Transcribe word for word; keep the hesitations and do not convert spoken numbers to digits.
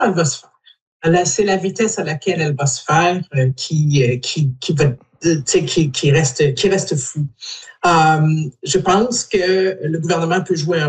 elle va se faire. Là, c'est la vitesse à laquelle elle va se faire euh, qui, euh, qui, qui, va, euh, qui, qui, reste, qui reste fou. Euh, je pense que le gouvernement peut jouer un